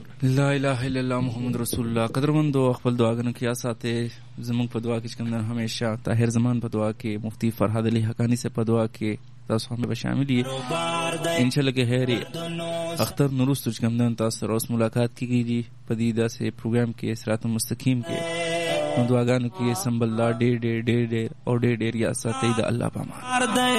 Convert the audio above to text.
رسول الله. لا اله الا الله محمد رسول الله. قدرمندو خپل دعاګانو کې ساتي زموږ په دعا کې چې کوم همیشه طاهر زمان په دعا کې مفتی فرهاد علي حقانی سے په دعا کې تاسو هم به شامل یې ان شاء الله کې خیر اختر نورست چې کوم تاسو سره اوس ملاقات کیږي په دې داسې پروګرام کې صراط مستقیم کې نو دعاګانو کې سنبل الله ډېر ډېر ډېر ډېر او ډېر ډېر یا ساتي د الله پامان.